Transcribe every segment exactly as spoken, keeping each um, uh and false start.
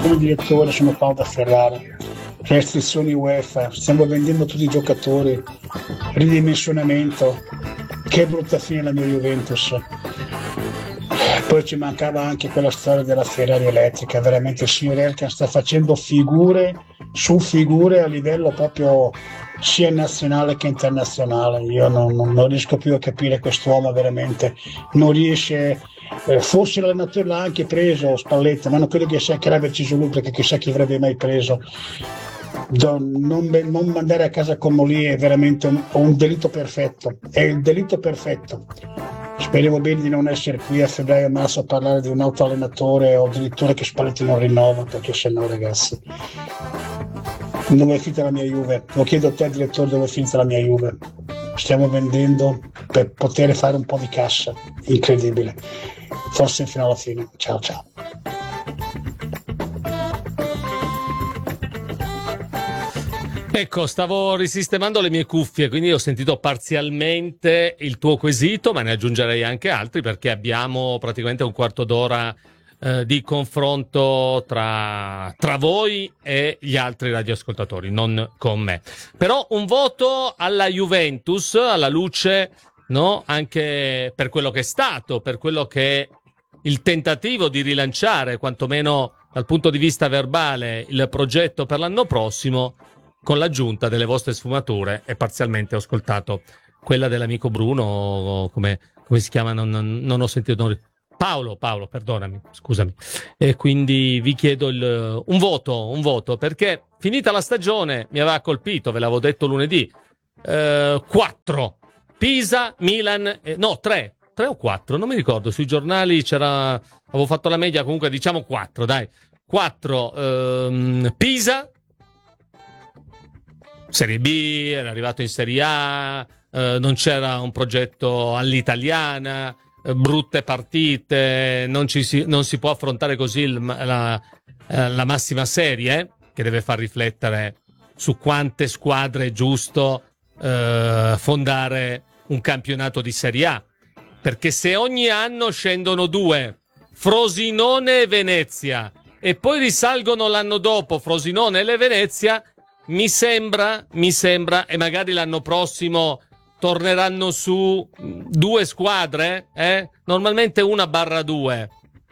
come direttore sono Paolo da Ferrara, restrizioni UEFA, stiamo vendendo tutti i giocatori, ridimensionamento, che brutta fine la mia Juventus. Poi ci mancava anche quella storia della Ferrari elettrica, veramente il signor Elkann sta facendo figure su figure a livello proprio sia nazionale che internazionale. Io non, non- non riesco più a capire quest'uomo, veramente non riesce. Eh, forse l'allenatore l'ha anche preso Spalletti, ma non credo che sia che l'abbia deciso lui, perché chissà chi avrebbe mai preso. Do- non, non mandare a casa Comolli è veramente un, un delitto perfetto, è il delitto perfetto. Speriamo bene di non essere qui a febbraio e marzo a parlare di un autoallenatore o addirittura che Spalletti non rinnova, perché se no, ragazzi, dove è finita la mia Juve? Lo chiedo a te, direttore, dove è finita la mia Juve? Stiamo vendendo per poter fare un po' di cassa, incredibile. Forse fino alla fine. Ciao ciao. Ecco, stavo risistemando le mie cuffie, quindi ho sentito parzialmente il tuo quesito, ma ne aggiungerei anche altri perché abbiamo praticamente un quarto d'ora eh, di confronto tra, tra voi e gli altri radioascoltatori, non con me. Però un voto alla Juventus, alla luce, no? Anche per quello che è stato, per quello che è il tentativo di rilanciare, quantomeno dal punto di vista verbale, il progetto per l'anno prossimo, con l'aggiunta delle vostre sfumature, e parzialmente ho ascoltato quella dell'amico Bruno, come, come si chiama, non, non, non ho sentito, non- Paolo, Paolo, perdonami, scusami. E quindi vi chiedo il, un voto, un voto, perché finita la stagione mi aveva colpito, ve l'avevo detto lunedì, eh, quattro, Pisa, Milan, eh, no, tre, tre o quattro, non mi ricordo, sui giornali c'era, avevo fatto la media, comunque diciamo quattro, dai, quattro, ehm, Pisa, Serie B, era arrivato in Serie A, eh, non c'era un progetto all'italiana, eh, brutte partite, non, ci si, non si può affrontare così il, la, eh, la massima serie, eh, che deve far riflettere su quante squadre è giusto eh, fondare un campionato di Serie A. Perché se ogni anno scendono due, Frosinone e Venezia, e poi risalgono l'anno dopo Frosinone e le Venezia, mi sembra, mi sembra, e magari l'anno prossimo torneranno su due squadre, eh? Normalmente una barra due.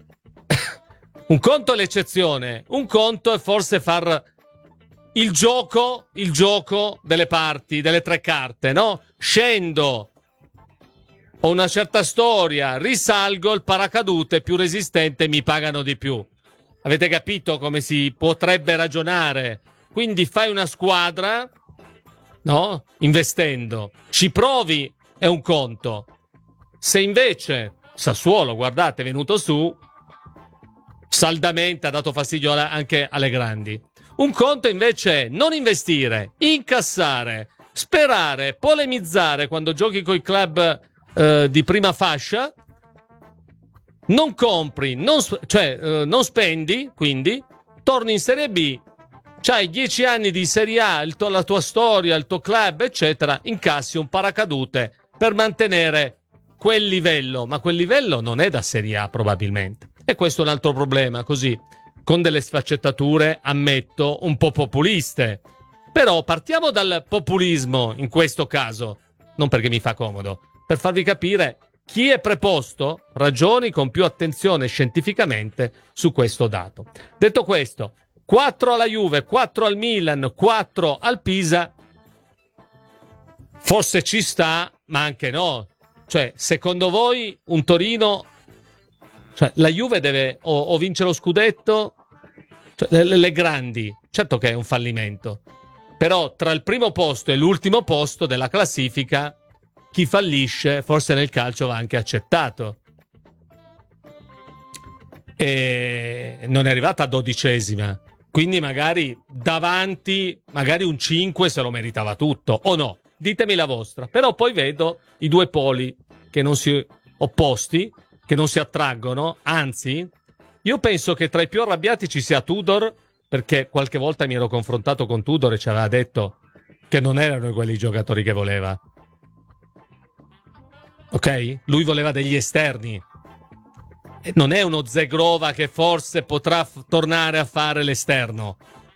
Un conto è l'eccezione, un conto è forse far il gioco, il gioco delle parti, delle tre carte, no? Scendo, ho una certa storia, risalgo, il paracadute è più resistente, mi pagano di più. Avete capito come si potrebbe ragionare? Quindi fai una squadra, no? Investendo. Ci provi, è un conto. Se invece Sassuolo, guardate, è venuto su, saldamente ha dato fastidio anche alle grandi. Un conto invece è non investire, incassare, sperare, polemizzare quando giochi coi club eh, di prima fascia, non compri, non, cioè eh, non spendi, quindi torni in Serie B, c'hai dieci anni di Serie A, il tuo, la tua storia, il tuo club, eccetera, incassi un paracadute per mantenere quel livello, ma quel livello non è da Serie A probabilmente. E questo è un altro problema, così, con delle sfaccettature, ammetto, un po' populiste. Però partiamo dal populismo in questo caso, non perché mi fa comodo, per farvi capire chi è preposto, ragioni con più attenzione scientificamente su questo dato. Detto questo, quattro alla Juve, quattro al Milan, quattro al Pisa, forse ci sta, ma anche no. Cioè, secondo voi un Torino, cioè la Juve deve o, o vincere lo scudetto, cioè, le, le grandi, certo che è un fallimento, però tra il primo posto e l'ultimo posto della classifica, chi fallisce forse nel calcio va anche accettato. E non è arrivata a dodicesima, quindi magari davanti, magari un cinque se lo meritava tutto, o no? Ditemi la vostra. Però poi vedo i due poli che non si opposti, che non si attraggono, anzi, io penso che tra i più arrabbiati ci sia Tudor, perché qualche volta mi ero confrontato con Tudor e ci aveva detto che non erano quelli giocatori che voleva. Ok? Lui voleva degli esterni. non è uno Zegrova che forse potrà f- tornare a fare l'esterno.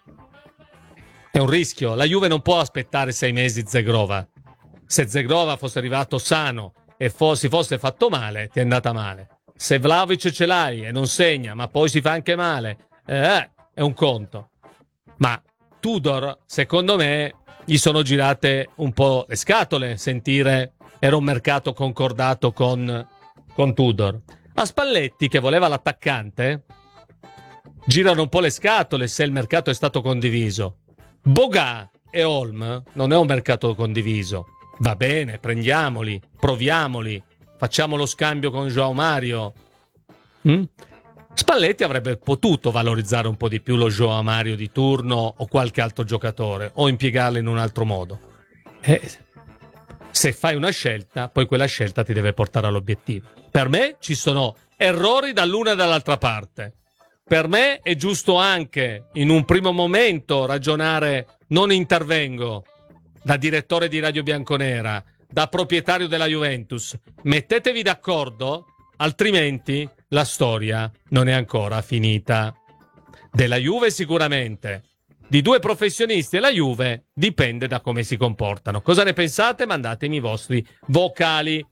È un rischio. La Juve non può aspettare sei mesi Zegrova. Se Zegrova fosse arrivato sano e fo- si fosse fatto male, ti è andata male. Se Vlahovic ce l'hai e non segna, ma poi si fa anche male, eh, è un conto. Ma Tudor, secondo me, gli sono girate un po' le scatole sentire era un mercato concordato con, con Tudor. A Spalletti, che voleva l'attaccante, girano un po' le scatole se il mercato è stato condiviso. Boga e Holm non è un mercato condiviso. Va bene, prendiamoli, proviamoli, facciamo lo scambio con João Mario. Mm? Spalletti avrebbe potuto valorizzare un po' di più lo João Mario di turno o qualche altro giocatore, o impiegarlo in un altro modo. E se fai una scelta, poi quella scelta ti deve portare all'obiettivo. Per me ci sono errori dall'una e dall'altra parte. Per me è giusto anche in un primo momento ragionare, non intervengo da direttore di Radio Bianconera, da proprietario della Juventus, mettetevi d'accordo, altrimenti la storia non è ancora finita. Della Juve sicuramente, di due professionisti e la Juve dipende da come si comportano. Cosa ne pensate? Mandatemi i vostri vocali.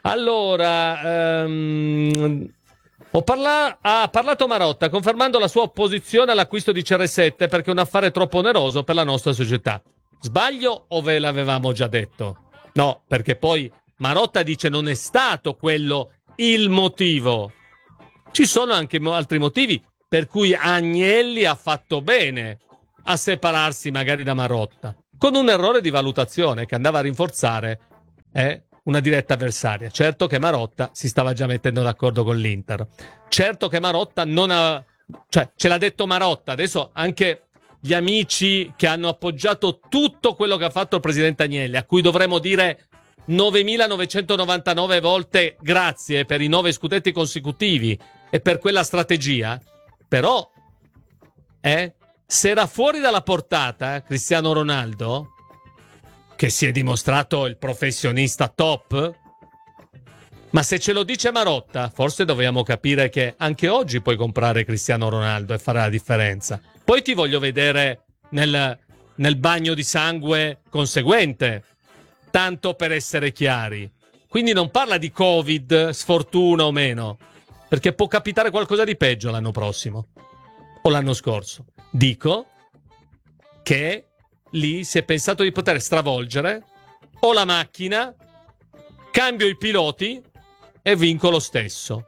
Allora, um, ho parla- ha parlato Marotta confermando la sua opposizione all'acquisto di C R sette perché è un affare troppo oneroso per la nostra società. Sbaglio o ve l'avevamo già detto? No, perché poi Marotta dice non è stato quello il motivo. Ci sono anche altri motivi per cui Agnelli ha fatto bene a separarsi magari da Marotta, con un errore di valutazione che andava a rinforzare eh, una diretta avversaria. Certo che Marotta si stava già mettendo d'accordo con l'Inter. Certo che Marotta non ha... cioè, ce l'ha detto Marotta. Adesso anche gli amici che hanno appoggiato tutto quello che ha fatto il presidente Agnelli, a cui dovremmo dire novemilanovecentonovantanove volte grazie per i nove scudetti consecutivi e per quella strategia, però eh, se era fuori dalla portata Cristiano Ronaldo, che si è dimostrato il professionista top, ma se ce lo dice Marotta, forse dobbiamo capire che anche oggi puoi comprare Cristiano Ronaldo e fare la differenza. Poi ti voglio vedere nel, nel bagno di sangue conseguente, tanto per essere chiari. Quindi non parla di Covid, sfortuna o meno, perché può capitare qualcosa di peggio l'anno prossimo o l'anno scorso. Dico che lì si è pensato di poter stravolgere o la macchina, cambio i piloti e vinco lo stesso.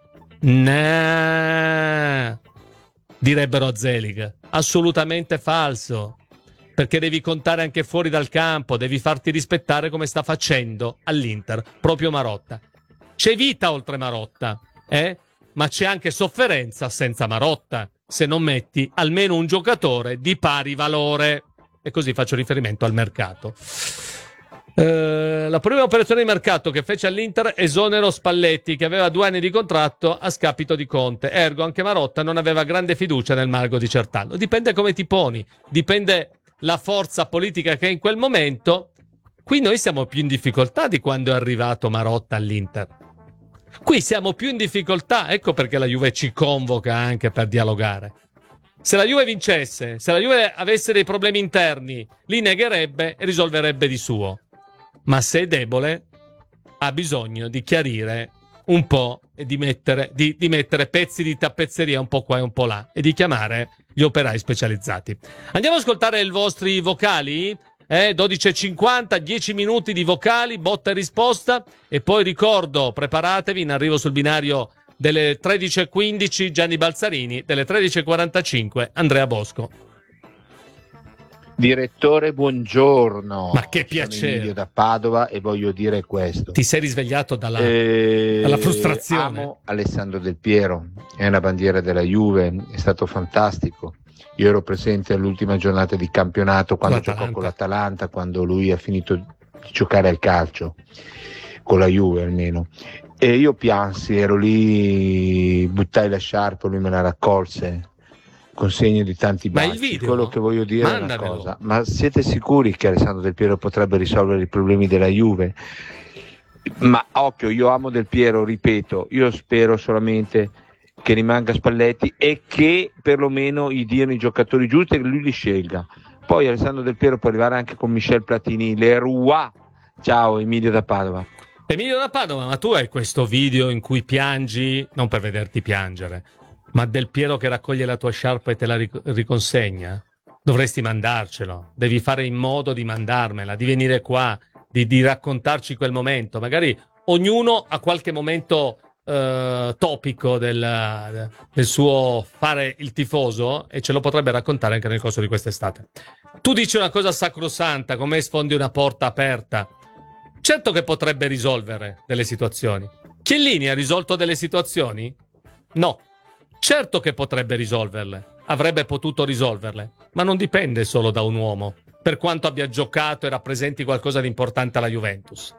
Nah, direbbero a Zelig. Assolutamente falso, perché devi contare anche fuori dal campo, devi farti rispettare come sta facendo all'Inter proprio Marotta. C'è vita oltre Marotta, eh? Ma c'è anche sofferenza senza Marotta, se non metti almeno un giocatore di pari valore. E così faccio riferimento al mercato. Eh, la prima operazione di mercato che fece all'Inter esonero Spalletti, che aveva due anni di contratto a scapito di Conte. Ergo anche Marotta non aveva grande fiducia nel mago di Certallo. Dipende come ti poni, dipende la forza politica che è in quel momento. Qui noi siamo più in difficoltà di quando è arrivato Marotta all'Inter. Qui siamo più in difficoltà, ecco perché la Juve ci convoca anche per dialogare. Se la Juve vincesse, se la Juve avesse dei problemi interni, li negherebbe e risolverebbe di suo. Ma se è debole, ha bisogno di chiarire un po' e di mettere, di, di mettere pezzi di tappezzeria un po' qua e un po' là e di chiamare gli operai specializzati. Andiamo ad ascoltare i vostri vocali, eh, dodici e cinquanta, dieci minuti di vocali, botta e risposta, e poi ricordo, preparatevi, in arrivo sul binario delle tredici e quindici Gianni Balzarini, delle tredici e quarantacinque Andrea Bosco. Direttore, buongiorno. Ma che Sono piacere. Emilio da Padova e voglio dire questo. Ti sei risvegliato dalla, Eh, dalla frustrazione? Amo Alessandro Del Piero, è una bandiera della Juve, è stato fantastico. Io ero presente all'ultima giornata di campionato quando L'Atalanta. giocò con l'Atalanta, quando lui ha finito di giocare al calcio, con la Juve almeno. E io piansi, ero lì, buttai la sciarpa, lui me la raccolse con segno di tanti Ma il baci. video? Quello che voglio dire è una Mandamelo. cosa: ma siete sicuri che Alessandro Del Piero potrebbe risolvere i problemi della Juve? Ma occhio, io amo Del Piero, ripeto, io spero solamente che rimanga Spalletti e che perlomeno gli diano i giocatori giusti e che lui li scelga. Poi Alessandro Del Piero può arrivare anche con Michel Platini, Leroy. Ciao, Emilio da Padova. Emilio da Padova, ma tu hai questo video in cui piangi, non per vederti piangere, ma Del Piero che raccoglie la tua sciarpa e te la ric- riconsegna? Dovresti mandarcelo, devi fare in modo di mandarmela, di venire qua, di, di raccontarci quel momento. Magari ognuno ha qualche momento eh, topico del, del suo fare il tifoso e ce lo potrebbe raccontare anche nel corso di quest'estate. Tu dici una cosa sacrosanta, come sfondi una porta aperta. Certo che potrebbe risolvere delle situazioni. Chiellini ha risolto delle situazioni? No. Certo che potrebbe risolverle. Avrebbe potuto risolverle, ma non dipende solo da un uomo, per quanto abbia giocato e rappresenti qualcosa di importante alla Juventus.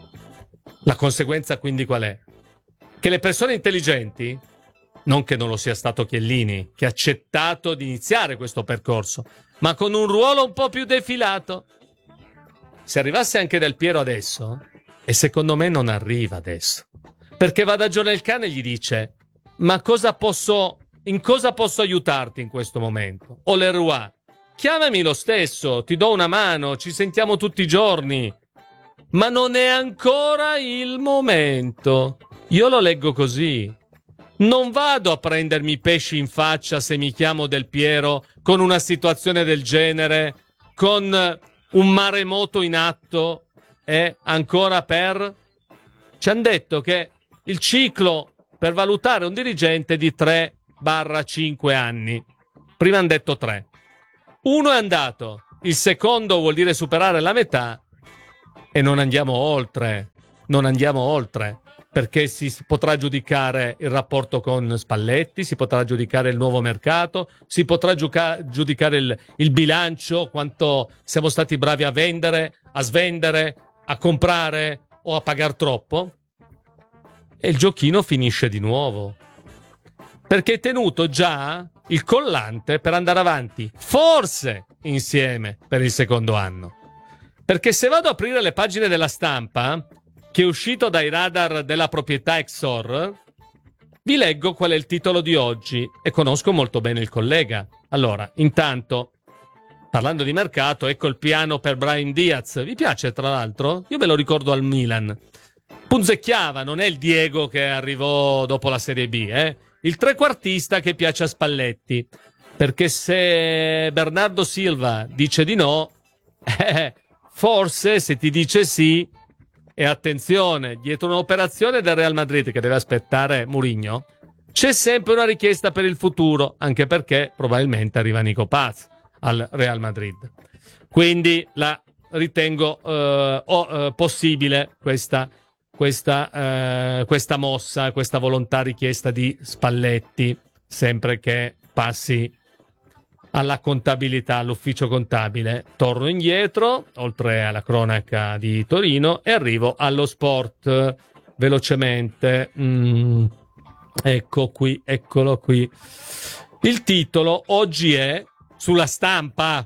La conseguenza quindi qual è? Che le persone intelligenti, non che non lo sia stato Chiellini, che ha accettato di iniziare questo percorso, ma con un ruolo un po' più defilato. Se arrivasse anche Del Piero adesso, e secondo me non arriva adesso, perché va da Giornel Cane e gli dice: ma cosa posso... in cosa posso aiutarti in questo momento? O Leroy, chiamami lo stesso, ti do una mano, ci sentiamo tutti i giorni. Ma non è ancora il momento. Io lo leggo così. Non vado a prendermi pesci in faccia se mi chiamo Del Piero con una situazione del genere, con un maremoto in atto e ancora per... Ci hanno detto che il ciclo per valutare un dirigente è di tre cinque anni. Prima hanno detto tre. Uno è andato, il secondo vuol dire superare la metà e non andiamo oltre. Non andiamo oltre, perché si potrà giudicare il rapporto con Spalletti, si potrà giudicare il nuovo mercato, si potrà giuca- giudicare il, il bilancio, quanto siamo stati bravi a vendere, a svendere, a comprare o a pagare troppo. E il giochino finisce di nuovo. Perché è tenuto già il collante per andare avanti, forse insieme, per il secondo anno. Perché se vado ad aprire le pagine della Stampa, che è uscito dai radar della proprietà Exor, vi leggo qual è il titolo di oggi e conosco molto bene il collega. Allora, intanto, parlando di mercato, ecco il piano per Brahim Diaz. Vi piace, tra l'altro? Io ve lo ricordo al Milan. Punzecchiava, non è il Diego che arrivò dopo la Serie B, eh? Il trequartista che piace a Spalletti. Perché se Bernardo Silva dice di no, eh, forse se ti dice sì, e attenzione, dietro un'operazione del Real Madrid che deve aspettare Mourinho, c'è sempre una richiesta per il futuro, anche perché probabilmente arriva Nico Paz al Real Madrid. Quindi la ritengo eh, oh, eh, possibile questa, questa, eh, questa mossa, questa volontà richiesta di Spalletti, sempre che passi alla contabilità, all'ufficio contabile. Torno indietro, oltre alla cronaca di Torino, e arrivo allo sport velocemente. Mm, ecco qui, eccolo qui. Il titolo oggi è sulla Stampa: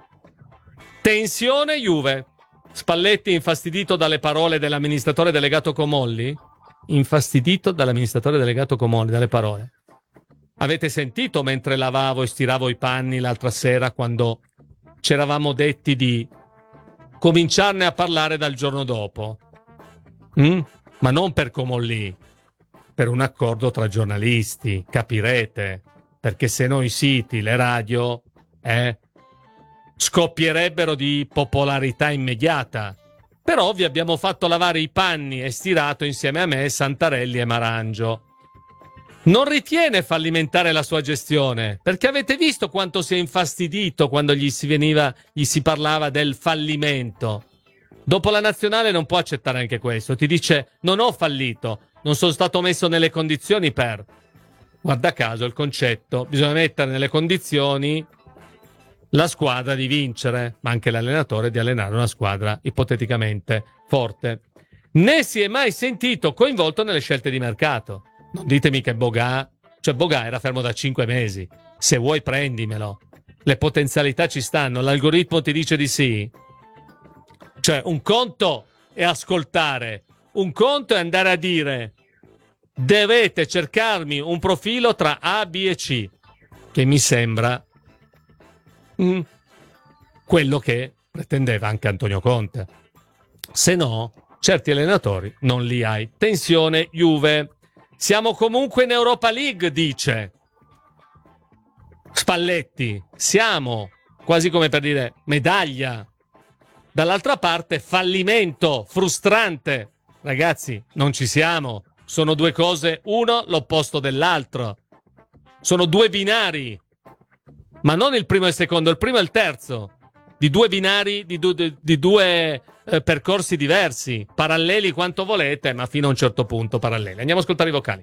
tensione Juve. Spalletti infastidito dalle parole dell'amministratore delegato Comolli? Infastidito dall'amministratore delegato Comolli, dalle parole. Avete sentito mentre lavavo e stiravo i panni l'altra sera, quando ci eravamo detti di cominciarne a parlare dal giorno dopo? Mm? Ma non per Comolli, per un accordo tra giornalisti, capirete, perché se no i siti, le radio, eh, scoppierebbero di popolarità immediata. Però vi abbiamo fatto lavare i panni e stirato insieme a me Santarelli e Marangio. Non ritiene fallimentare la sua gestione, perché avete visto quanto si è infastidito quando gli si veniva, gli si parlava del fallimento. Dopo la nazionale non può accettare anche questo. Ti dice: non ho fallito, non sono stato messo nelle condizioni per... Guarda caso il concetto, bisogna mettere nelle condizioni la squadra di vincere, ma anche l'allenatore di allenare una squadra ipoteticamente forte. Né si è mai sentito coinvolto nelle scelte di mercato. Non ditemi che Boga, cioè Boga era fermo da cinque mesi. Se vuoi prendimelo. Le potenzialità ci stanno, l'algoritmo ti dice di sì. Cioè un conto è ascoltare, un conto è andare a dire: dovete cercarmi un profilo tra A, B e C, che mi sembra mm, quello che pretendeva anche Antonio Conte. Se no, certi allenatori non li hai. Tensione Juve. Siamo comunque in Europa League, dice Spalletti. Siamo, quasi come per dire medaglia. Dall'altra parte fallimento, frustrante. Ragazzi, non ci siamo. Sono due cose, uno l'opposto dell'altro. Sono due binari. Ma non il primo e il secondo, il primo e il terzo. Di due binari, di, du- di due eh, percorsi diversi. Paralleli quanto volete, ma fino a un certo punto paralleli. Andiamo a ascoltare i vocali.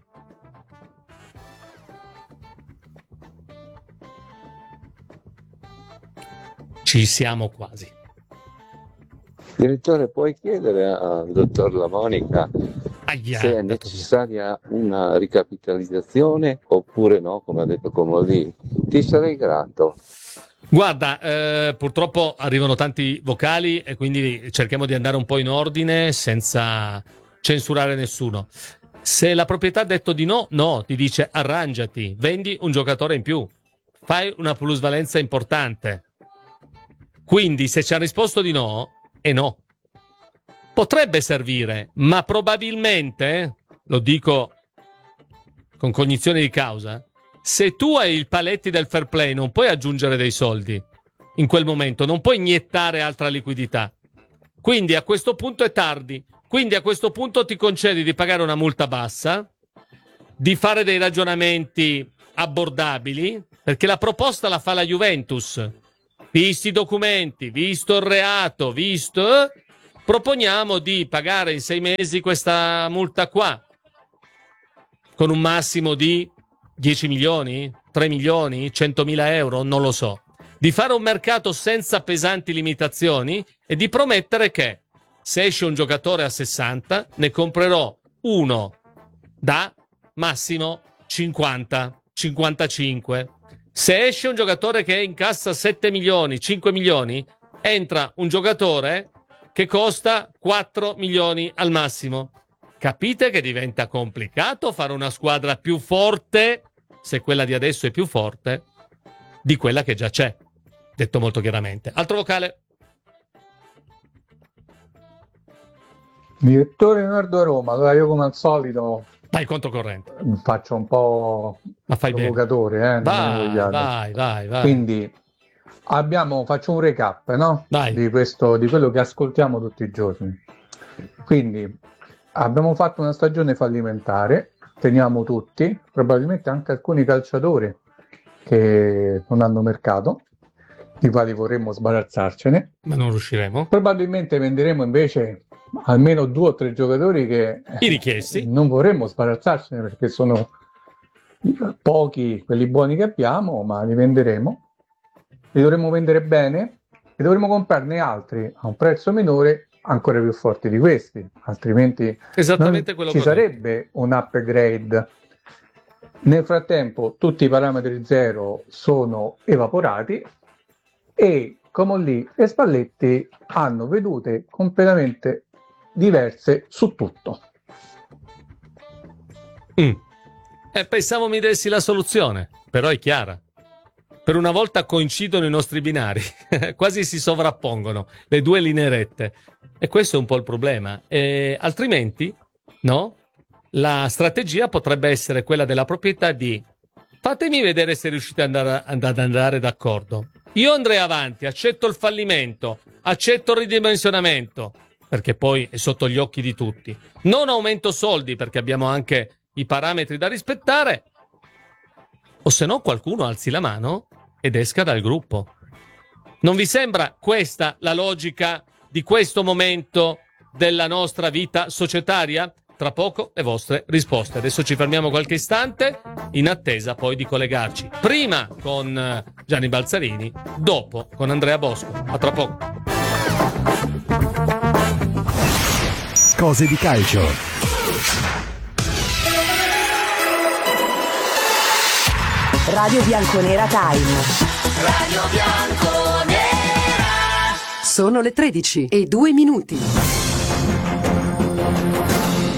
Ci siamo quasi. Direttore, puoi chiedere al dottor Lamonica Aia, se è necessaria una ricapitalizzazione oppure no, come ha detto Comodì? Ti sarei grato. Guarda, eh, purtroppo arrivano tanti vocali e quindi cerchiamo di andare un po' in ordine senza censurare nessuno. Se la proprietà ha detto di no, no, ti dice arrangiati, vendi un giocatore in più, fai una plusvalenza importante. Quindi se ci ha risposto di no, è no. Potrebbe servire, ma probabilmente, lo dico con cognizione di causa, se tu hai il paletti del fair play non puoi aggiungere dei soldi in quel momento, non puoi iniettare altra liquidità. Quindi a questo punto è tardi, quindi a questo punto ti concedi di pagare una multa bassa, di fare dei ragionamenti abbordabili, perché la proposta la fa la Juventus. Visti i documenti, visto il reato, visto... proponiamo di pagare in sei mesi questa multa qua, con un massimo di dieci milioni, tre milioni, centomila euro, non lo so. Di fare un mercato senza pesanti limitazioni e di promettere che se esce un giocatore a sessanta, ne comprerò uno da massimo cinquanta, cinquantacinque. Se esce un giocatore che incassa sette milioni, cinque milioni, entra un giocatore che costa quattro milioni al massimo. Capite che diventa complicato fare una squadra più forte, se quella di adesso è più forte, di quella che già c'è. Detto molto chiaramente. Altro vocale? Direttore Leonardo Roma, allora io come al solito Vai conto corrente. faccio un po' Ma fai bene. provocatore, eh, non me ne Vai, vogliate. vai, vai, vai. Quindi abbiamo, faccio un recap, no? Vai. Di questo, di quello che ascoltiamo tutti i giorni. Quindi abbiamo fatto una stagione fallimentare, teniamo tutti, probabilmente anche alcuni calciatori che non hanno mercato, di quali vorremmo sbarazzarcene. Ma non riusciremo. Probabilmente venderemo invece almeno due o tre giocatori che I richiesti. non vorremmo sbarazzarcene perché sono pochi quelli buoni che abbiamo, ma li venderemo. Li dovremmo vendere bene e dovremmo comprarne altri a un prezzo minore ancora più forti di questi, altrimenti Esattamente non quello ci che ho detto. sarebbe un upgrade. Nel frattempo tutti i parametri zero sono evaporati e Comolli e Spalletti hanno vedute completamente diverse su tutto. Mm. Eh, pensavo mi dessi la soluzione, però è chiara. Per una volta coincidono i nostri binari, quasi si sovrappongono le due linee rette. E questo è un po' il problema. E altrimenti, no? La strategia potrebbe essere quella della proprietà di fatemi vedere se riuscite ad andare, ad andare d'accordo. Io andrei avanti, accetto il fallimento, accetto il ridimensionamento, perché poi è sotto gli occhi di tutti. Non aumento soldi, perché abbiamo anche i parametri da rispettare. O se no qualcuno alzi la mano ed esca dal gruppo. Non vi sembra questa la logica di questo momento della nostra vita societaria? Tra poco le vostre risposte. Adesso ci fermiamo qualche istante in attesa poi di collegarci prima con Gianni Balzarini, dopo con Andrea Bosco. A tra poco. Cose di calcio. Radio Bianconera Time. Radio Bianconera. Sono le tredici e due minuti.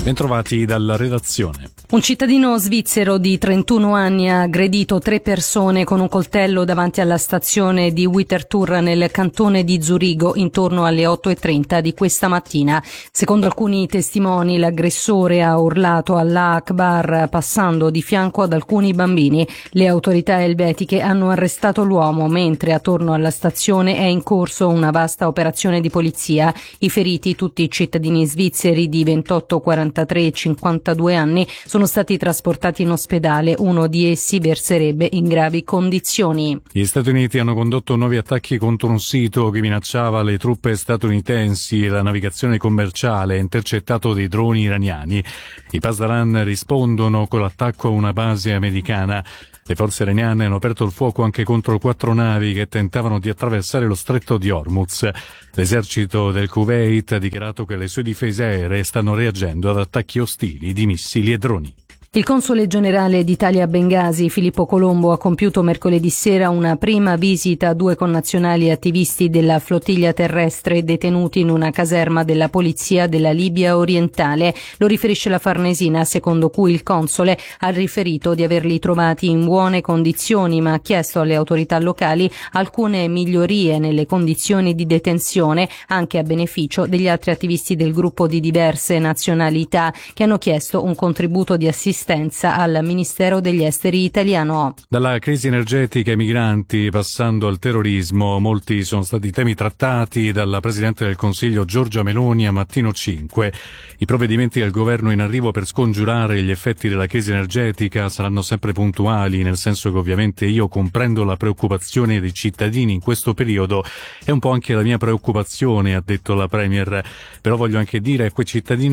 Bentrovati dalla redazione. Un cittadino svizzero di trentuno anni ha aggredito tre persone con un coltello davanti alla stazione di Winterthur nel cantone di Zurigo intorno alle otto e trenta di questa mattina. Secondo alcuni testimoni, l'aggressore ha urlato Allah Akbar passando di fianco ad alcuni bambini. Le autorità elvetiche hanno arrestato l'uomo, mentre attorno alla stazione è in corso una vasta operazione di polizia. I feriti, tutti cittadini svizzeri di ventotto, quarantatré e cinquantadue anni, sono stati trasportati in ospedale. Uno di essi verserebbe in gravi condizioni. Gli Stati Uniti hanno condotto nuovi attacchi contro un sito che minacciava le truppe statunitensi e la navigazione commerciale, intercettato dei droni iraniani. I Pasdaran rispondono con l'attacco a una base americana. Le forze iraniane hanno aperto il fuoco anche contro quattro navi che tentavano di attraversare lo stretto di Hormuz. L'esercito del Kuwait ha dichiarato che le sue difese aeree stanno reagendo ad attacchi ostili di missili e droni. Il console generale d'Italia a Bengasi, Filippo Colombo, ha compiuto mercoledì sera una prima visita a due connazionali attivisti della flottiglia terrestre detenuti in una caserma della polizia della Libia orientale. Lo riferisce la Farnesina, secondo cui il console ha riferito di averli trovati in buone condizioni, ma ha chiesto alle autorità locali alcune migliorie nelle condizioni di detenzione, anche a beneficio degli altri attivisti del gruppo di diverse nazionalità che hanno chiesto un contributo di assistenza al Ministero degli Esteri italiano. Dalla crisi energetica ai migranti, passando al terrorismo, molti sono stati temi trattati dalla Presidente del Consiglio Giorgia Meloni a Mattino cinque. I provvedimenti del governo in arrivo per scongiurare gli effetti della crisi energetica saranno sempre puntuali, nel senso che ovviamente io comprendo la preoccupazione dei cittadini in questo periodo, è un po' anche la mia preoccupazione, ha detto la Premier, però voglio anche dire a quei cittadini